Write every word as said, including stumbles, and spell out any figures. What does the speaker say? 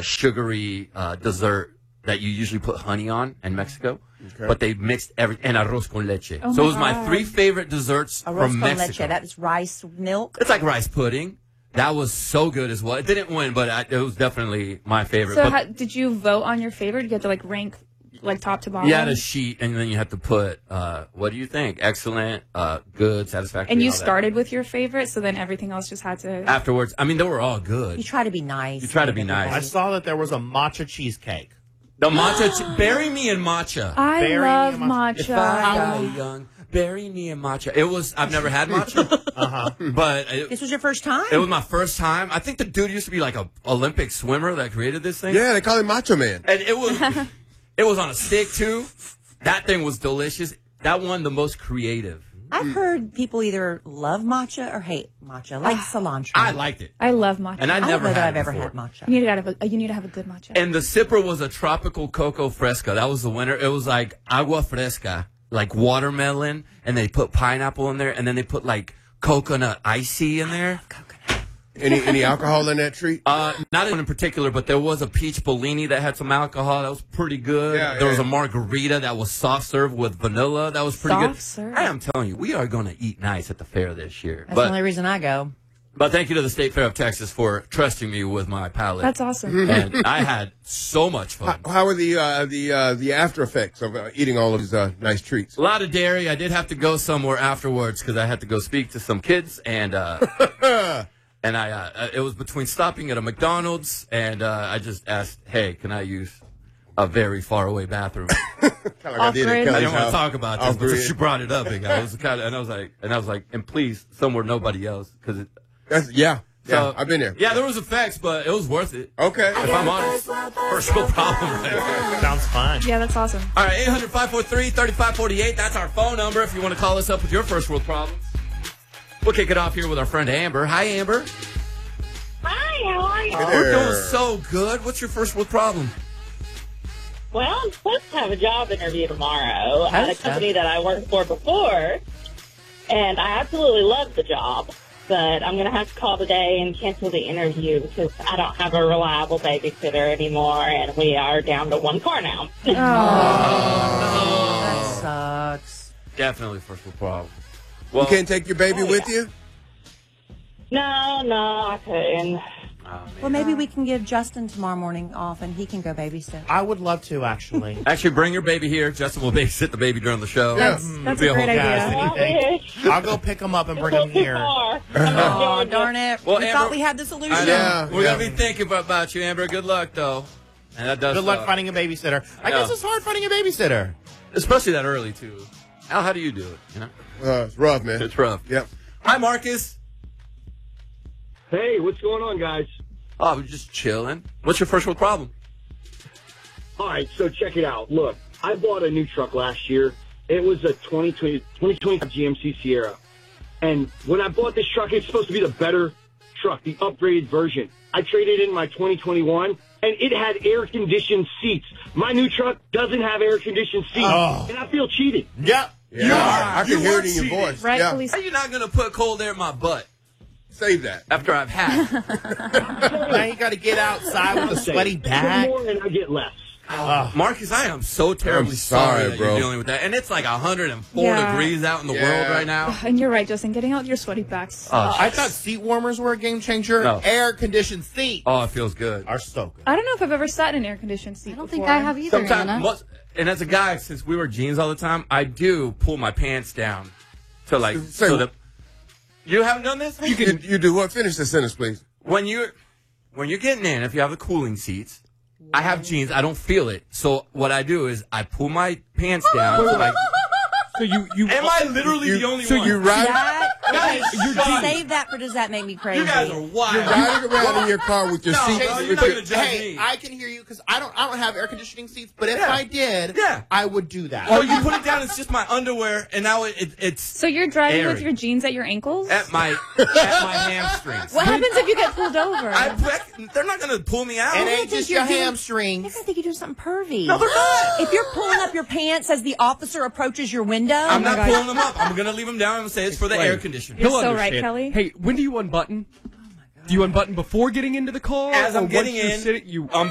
sugary uh, dessert that you usually put honey on in Mexico. Okay. But they mixed every and arroz con leche. Oh so it was God. my three favorite desserts arroz from con Mexico. Leche. That is rice milk. It's like rice pudding. That was so good as well. It didn't win, but I, it was definitely my favorite. So but how, did you vote on your favorite? You had to like rank like top to bottom. you had a sheet, and then you had to put, uh, what do you think? Excellent, uh, good, satisfactory. And you all that. started with your favorite, so then everything else just had to. Afterwards, I mean, they were all good. You try to be nice. You try to be nice. I saw that there was a matcha cheesecake. The matcha, ch- bury me in matcha. I Bury love me in matcha. If matcha. I die young, bury me in matcha. It was, I've never had matcha, Uh-huh. but it, This was your first time? it was my first time. I think the dude used to be like a Olympic swimmer that created this thing. Yeah, they call him Macho Man. And it was, it was on a stick too. That thing was delicious. That one, the most creative. I've heard people either love matcha or hate matcha, like cilantro. I liked it. I love matcha. And I I don't never know that had I've it ever before. had matcha. you need to have a you need to have a good matcha. And the sipper was a tropical cocoa fresca. That was the winner. It was like agua fresca, like watermelon, and they put pineapple in there, and then they put like coconut icy in there. Any any alcohol in that treat? Uh, not one in particular, but there was a peach Bellini that had some alcohol. That was pretty good. Yeah, there yeah. was a margarita that was soft serve with vanilla. That was pretty Soft good. serve? I am telling you, we are going to eat nice at the fair this year. That's but, the only reason I go. but thank you to the State Fair of Texas for trusting me with my palate. That's awesome. And I had so much fun. How, how are the uh, the uh, the after effects of uh, eating all of these uh, nice treats? A lot of dairy. I did have to go somewhere afterwards because I had to go speak to some kids, and uh, and I uh, it was between stopping at a McDonald's, and uh, I just asked, "Hey, can I use a very far away bathroom?" Kind of like I did Off-grid. at I Kelly's didn't want to house. talk about this, Off but grid. she brought it up, and I was kind of, and I was like, and I was like, and please, somewhere nobody else, because it. That's, yeah, yeah, So, I've been there. Yeah, there was effects, but it was worth it. Okay. If I'm honest, first world problem. Right? Sounds fun. Yeah, that's awesome. All right, eight hundred, five four three, three five four eight. That's our phone number if you want to call us up with your first world problems. We'll kick it off here with our friend Amber. Hi, Amber. Hi, how are you? Hey We're there. doing so good. What's your first world problem? Well, I'm supposed to have a job interview tomorrow at a Hope so. company that I worked for before, and I absolutely love the job. But I'm going to have to call today and cancel the interview because I don't have a reliable babysitter anymore, and we are down to one car now. That sucks. Definitely first world problem. You Well, can't take your baby Oh, with yeah. you? no, no, I couldn't. Well, maybe we can give Justin tomorrow morning off and he can go babysit. I would love to, actually. actually, bring your baby here. Justin will babysit the baby during the show. That's Mm, that's be a a great whole idea. cast. I Anything. wish. I'll go pick him up and bring It's him too here. far. Oh, darn it. Well, we Amber- thought we had the solution. I know. Yeah, We're yeah. going to be thinking about, about you, Amber. Good luck, though. And that does Good luck suck. finding a babysitter. I Yeah. guess it's hard finding a babysitter. Especially that early, too. Al, how do you do it? You know, Uh, it's rough, man. It's rough. Yep. Hi, Marcus. Hey, what's going on, guys? Oh, we're just chilling. What's your first world problem? All right, so check it out. Look, I bought a new truck last year. It was a twenty twenty, twenty twenty G M C Sierra. And when I bought this truck, it's supposed to be the better truck, the upgraded version. I traded in my twenty twenty-one, and it had air-conditioned seats. My new truck doesn't have air-conditioned seats, Oh. and I feel cheated. Yep. Yeah. You I are. can You hear are it in your cheating. voice. Rightfully How are you not going to put cold air in my butt Save that. after I've had it? Now you got to get outside with a sweaty I get bag. more, and I get less. Marcus, I am so terribly I'm sorry, that bro. you're dealing with that. And it's like one hundred four Yeah. degrees out in the Yeah. world right now. And you're right, Justin. Getting out your sweaty back sucks. Oh, I thought seat warmers were a game changer. No. Air conditioned seats Oh, it feels good. are so good. I don't know if I've ever sat in an air-conditioned seat I don't before. think I have either, Sometimes, Anna. most, and as a guy, since we wear jeans all the time, I do pull my pants down to like Say- so that you haven't done this. You can you do what? Finish the sentence, please. When you're when you're getting in, if you have the cooling seats, I have jeans. I don't feel it. So what I do is I pull my pants down. to like, So you you am I literally You- the only so one? you ride That, okay, You're cheating. save that for does that make me crazy? You guys are wild. you're riding around in your car with your No, seat. no, you're with not your- gonna judge Hey, me. I can hear you because I don't. I don't have air conditioning seats. But if Yeah. I did, Yeah. I would do that. Oh, you put it down. It's just my underwear, and now it, it, it's So you're driving Airy. with your jeans at your ankles? at my at my hamstrings. What happens if you get pulled over? I, they're not gonna pull me out. It ain't think just you're your doing- hamstrings. I think you're doing something pervy. No, they're not. If you're pulling up your pants as the officer approaches your window, I'm not God. pulling them up. I'm gonna leave them down and say it's for the Explain. air conditioner. You're He'll so right, understand. Kelly. Hey, when do you unbutton? Do you unbutton before getting into the car? As or I'm getting once you're in, sitting, you I'm